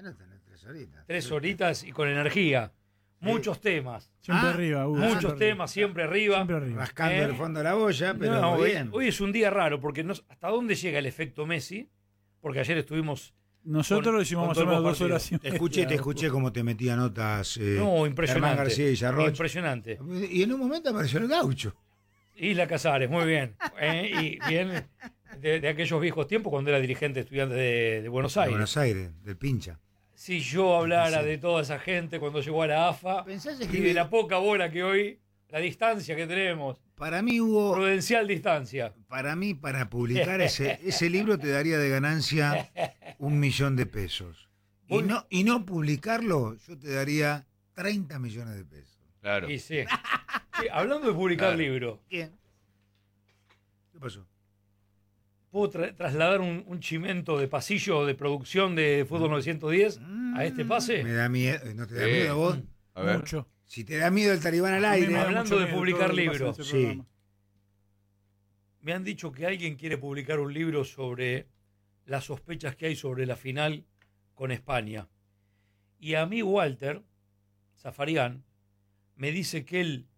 Ahora tenés 3 horitas. 3 horitas y con energía. Muchos temas. Siempre arriba, Hugo. Muchos temas, siempre arriba. Siempre arriba. Rascando el fondo de la boya, pero No, bien. hoy es un día raro, porque ¿hasta dónde llega el efecto Messi? Porque ayer estuvimos... Nosotros lo hicimos más o menos 2 horas y Te media. escuché cómo te metía notas No, impresionante. Germán García y Yarroch. Impresionante. Y en un momento apareció el gaucho. Isla Casares, muy bien. Y bien de aquellos viejos tiempos cuando era dirigente estudiante de Buenos De Aires. Buenos Aires, del pincha. Si yo hablara de toda esa gente cuando llegó a la AFA ¿Pensás y escribir? de la poca bola que hoy, la distancia que tenemos, Para mí, Hugo, prudencial distancia. para publicar ese libro te daría de ganancia 1 millón de pesos. Y no publicarlo, yo te daría 30 millones de pesos. Claro. Y sí. Sí, hablando de publicar Claro. libros, ¿Qué pasó? ¿puedo trasladar un chimento de pasillo de producción de Fútbol 910 a este pase? Me da miedo. ¿No te da miedo a vos? A ver. Mucho. Si te da miedo el talibán al A mí me aire. da Hablando mucho de miedo publicar todo lo que pasa en libros. ese Sí. programa. Me han dicho que alguien quiere publicar un libro sobre las sospechas que hay sobre la final con España. Y a mí Walter Zafarian me dice que él...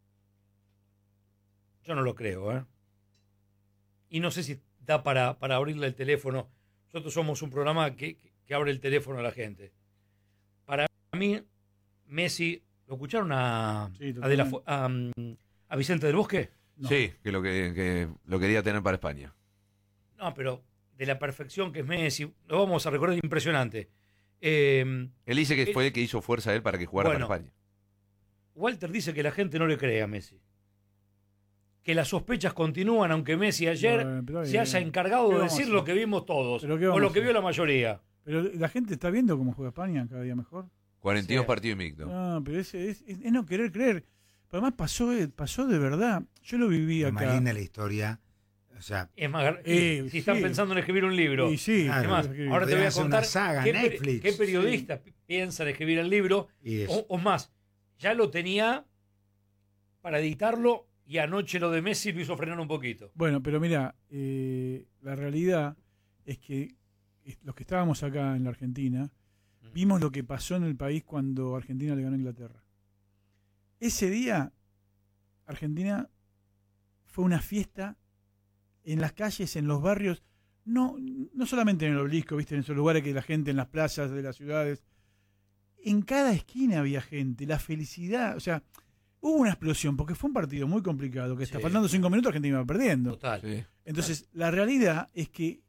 Yo no lo creo, ¿eh? Y no sé si da para abrirle el teléfono. Nosotros somos un programa que abre el teléfono a la gente. Para mí, Messi... ¿Lo escucharon Sí, a Vicente del Bosque? No. Sí, que lo quería tener para España. No, pero de la perfección que es Messi, lo vamos a recordar, impresionante. Él dice que fue el que hizo fuerza a él para que jugara Bueno. para España. Walter dice que la gente no le cree a Messi. Que las sospechas continúan, aunque Messi ayer Bueno, pero se haya encargado ¿qué de vamos a decir hacer? lo que vimos todos, ¿Pero qué o vamos lo a que hacer? vio la mayoría. Pero la gente está viendo cómo juega España cada día mejor. 42 Sí. partidos invictos. No, pero es no querer creer. Pero además pasó de verdad. Yo lo viví Es más acá. linda la historia. O sea, Es más, si sí. están pensando en escribir un libro. Y sí, Claro. Es más, escribir. ahora te voy Podrían a hacer contar una saga, qué, Netflix. qué periodistas piensan escribir el libro. y eso. O más, ya lo tenía para editarlo y anoche lo de Messi lo hizo frenar un poquito. Bueno, pero mira, la realidad es que los que estábamos acá en la Argentina vimos lo que pasó en el país cuando Argentina le ganó a Inglaterra. Ese día, Argentina fue una fiesta en las calles, en los barrios, no solamente en el Obelisco, viste, en esos lugares que la gente, en las plazas de las ciudades, en cada esquina había gente, la felicidad, o sea, hubo una explosión, porque fue un partido muy complicado, que está Sí. faltando 5 minutos, Argentina iba perdiendo. Total. Sí. Entonces, la realidad es que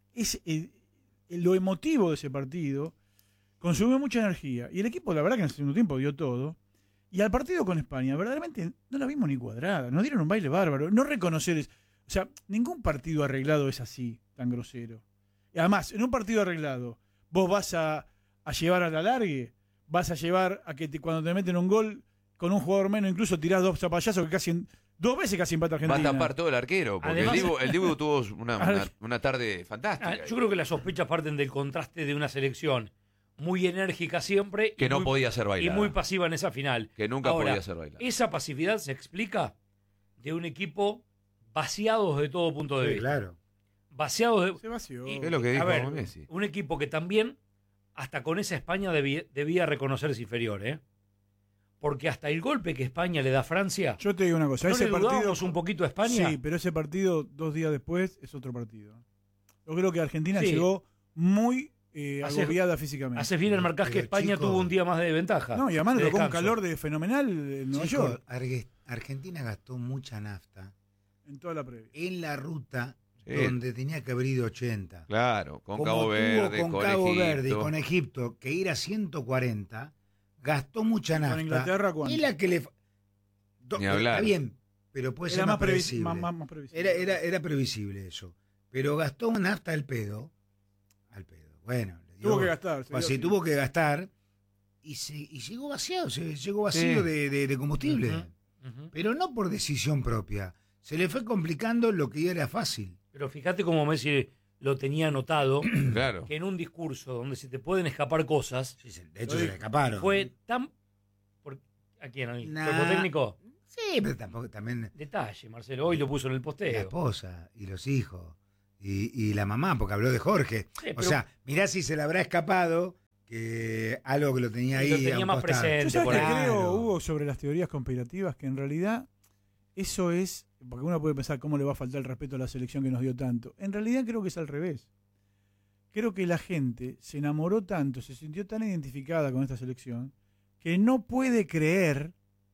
lo emotivo de ese partido consumió mucha energía. Y el equipo, la verdad que en el segundo tiempo dio todo. Y al partido con España, verdaderamente no la vimos ni cuadrada. Nos dieron un baile bárbaro. No reconocer... O sea, ningún partido arreglado es así, tan grosero. Y además, en un partido arreglado, vos vas a llevar a la largue, vas a llevar a que cuando te meten un gol con un jugador menos, incluso tirás 2 zapallazos que casi... 2 veces casi empata Va a Argentina. tapar todo el arquero, porque Además- el Dibu tuvo una tarde fantástica. Yo creo que las sospechas parten del contraste de una selección muy enérgica siempre. Que y no muy- podía ser Y bailada. muy pasiva en esa final. Que nunca Ahora, podía ser bailada. Esa pasividad se explica de un equipo vaciados de todo punto de Sí, vista. claro. Vaciado. Vaciados de... Se vació. Y- Es lo que dijo a ver, Messi. un equipo que también, hasta con esa España, debía reconocerse inferior, ¿eh? Porque hasta el golpe que España le da a Francia, Yo te digo una cosa, ¿no ese le partido dudábamos un poquito a España? Sí, pero ese partido 2 días después es otro partido. Yo creo que Argentina Sí. llegó muy Hace- agobiada físicamente. Haces bien el marcas que Pero, España chico, tuvo un día más de ventaja. No, y además de le tocó un descanso. calor fenomenal en Nueva Chicos, York Argentina gastó mucha nafta en toda la previa. en la ruta Sí. donde tenía que haber ido 80. Claro, con Como Cabo tuvo Verde, con con Cabo Egipto. Verde y con Egipto que ir a 140, gastó mucha nafta. Inglaterra, ¿cuánto? Y la que le... Ni hablar. Está bien, pero puede Era ser más previsible. más previsible. Era previsible eso. Pero gastó una nafta al pedo. Al pedo. Bueno, le dio- Tuvo que gastar. se pues dio sí, así. tuvo que gastar y llegó vaciado, llegó vacío Sí. de combustible. Ujú. Pero no por decisión propia. Se le fue complicando lo que ya era fácil. Pero fíjate cómo Messi lo tenía anotado, Claro. que en un discurso donde se te pueden escapar cosas, Sí, de hecho, se le escaparon. fue tan... ¿A quién? ¿Al Nah. cuerpo técnico? Sí, pero tampoco también Detalle, Marcelo. Hoy lo puso en el la posteo. esposa y los hijos y la mamá, porque habló de Jorge. Sí, O pero- sea, mirá si se le habrá escapado que algo que lo tenía ahí. Lo tenía a un más costado. presente. Yo sabes por que ahí. creo, Hugo, sobre las teorías conspirativas, que en realidad eso es, porque uno puede pensar cómo le va a faltar el respeto a la selección que nos dio tanto. En realidad creo que es al revés. Creo que la gente se enamoró tanto, se sintió tan identificada con esta selección, que no puede creer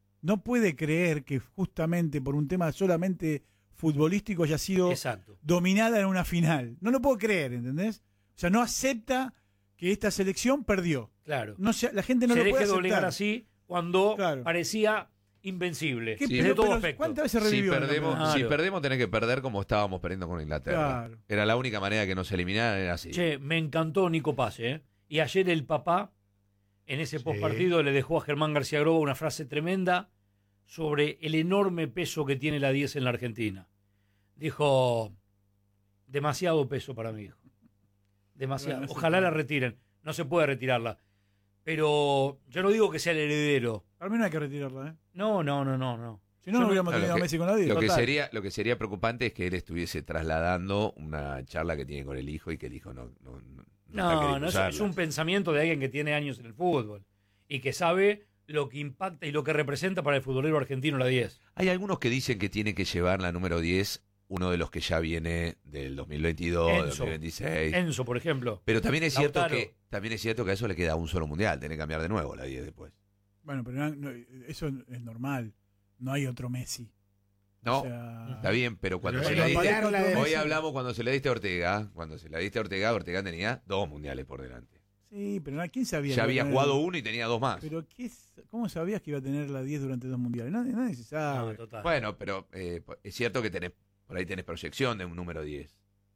que justamente por un tema solamente futbolístico haya sido Exacto. dominada en una final. No lo puedo creer, ¿entendés? O sea, no acepta que esta selección perdió. Claro. No, la gente no se lo puede deje aceptar. doblegar así cuando Claro. parecía invencible. ¿Qué- Sí, desde pero- todo pero aspecto. ¿Cuántas veces Si revivió? perdemos, Claro. si perdemos, tenés que perder como estábamos perdiendo con Inglaterra. Claro. Era la única manera que nos eliminaran, era así. Che, me encantó Nico Paz, ¿eh? Y ayer el papá, en ese Sí. postpartido, le dejó a Germán García Grobo una frase tremenda sobre el enorme peso que tiene la 10 en la Argentina. Dijo, demasiado peso para mi hijo. Demasiado. Bueno, sí, Ojalá claro. la retiren. No se puede retirarla. Pero yo no digo que sea el heredero. Al menos hay que retirarla, ¿eh? No. Si no, Yo no me- hubiéramos Claro, tenido a Messi con la 10. Lo que, Total. sería preocupante es que él estuviese trasladando una charla que tiene con el hijo y que el hijo no está No, queriendo es usarla. un pensamiento de alguien que tiene años en el fútbol y que sabe lo que impacta y lo que representa para el futbolero argentino la 10. Hay algunos que dicen que tiene que llevar la número 10 uno de los que ya viene del 2022, del Enzo. 2026. Enzo, por ejemplo. Pero también es cierto Lautaro. que a eso le queda un solo mundial, tiene que cambiar de nuevo la 10 después. Bueno, pero eso es normal. No hay otro Messi. No, O sea, está bien, pero cuando Pero se hay la que diste, cambiarla de hoy Messi. hablamos cuando se le diste a Ortega, Ortega tenía 2 mundiales por delante. sí, pero ¿quién sabía? Ya que iba había a tener- jugado uno y tenía 2 más. Pero ¿cómo sabías que iba a tener la 10 durante 2 mundiales? Nadie se sabe. No, total. Bueno, pero es cierto que por ahí tenés proyección de un número 10.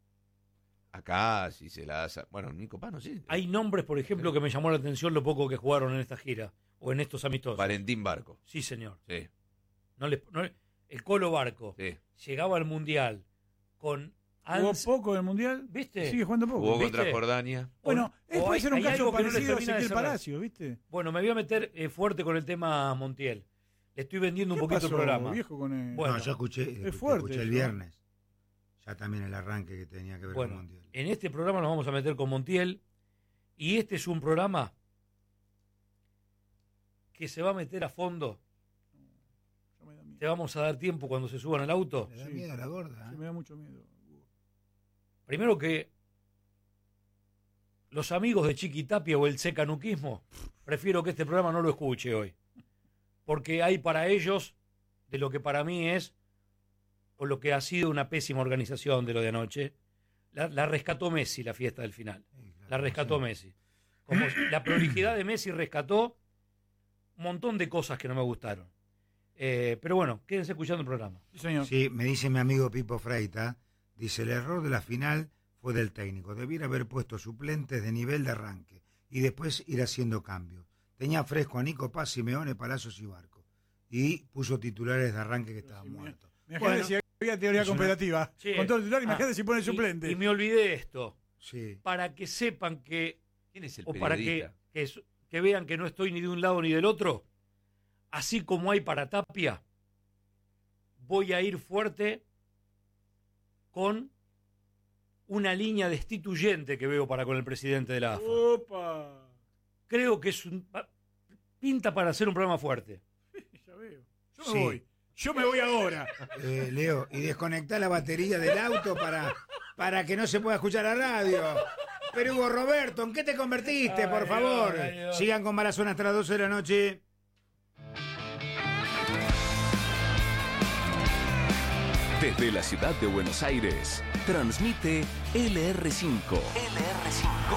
Acá, si se la das bueno, Nico Pano, sí. Hay nombres, por ejemplo, que me llamó la atención lo poco que jugaron en esta gira o en estos amistosos. Valentín Barco. Sí, señor. Sí, El Colo Barco sí. llegaba al Mundial con Jugó Ans- poco en el mundial. ¿Viste? Sigue jugando poco. Jugó ¿viste? contra Jordania. Bueno, O puede ser un hay caso algo que no les parecido a termina de Ezequiel cerrar. Palacio, ¿viste? Bueno, me voy a meter fuerte con el tema Montiel. Le estoy vendiendo un ¿Qué poquito pasó, el programa. viejo, con el... Bueno, No, yo escuché, fuerte escuché el eso. viernes. Ya también el arranque que tenía que ver Bueno, con el Mundial. en este programa nos vamos a meter con Montiel y este es un programa que se va a meter a fondo. Ya me da miedo. Te vamos a dar tiempo cuando se suban al auto. Le da Sí. miedo a la gorda. Sí, ¿eh? me da mucho miedo. Primero que los amigos de Chiquitapia o el secanuquismo, prefiero que este programa no lo escuche hoy. Porque hay para ellos de lo que para mí es, o lo que ha sido una pésima organización de lo de anoche. La rescató Messi la fiesta del final. Sí, claro, La rescató sí. Messi. Como la prolijidad de Messi rescató un montón de cosas que no me gustaron. Pero bueno, quédense escuchando el programa. Sí, señor. Sí, me dice mi amigo Pipo Freita, dice, el error de la final fue del técnico. Debiera haber puesto suplentes de nivel de arranque y después ir haciendo cambios. Tenía fresco a Nico Paz, Simeone, Palacios y Barco. Y puso titulares de arranque que estaban muertos. Imagínate Bueno, si había teoría es una- comparativa. Sí. Con todo el titular, imagínate si pone Y- suplente. Y me olvidé esto. sí. Para que sepan que ¿Quién es el o para periodista? que vean que no estoy ni de un lado ni del otro, así como hay para Tapia, voy a ir fuerte con una línea destituyente que veo para con el presidente de la AFA. ¡Opa! Creo que pinta para hacer un programa fuerte. Ya veo. Yo Sí. me voy. Yo me voy ahora. Leo, y desconectá la batería del auto para que no se pueda escuchar la radio. Pero Hugo Roberto, ¿en qué te convertiste, Ay, por favor? Dios, ay, Dios. Sigan con Mala Zona hasta las 12 de la noche. Desde la ciudad de Buenos Aires, transmite LR5.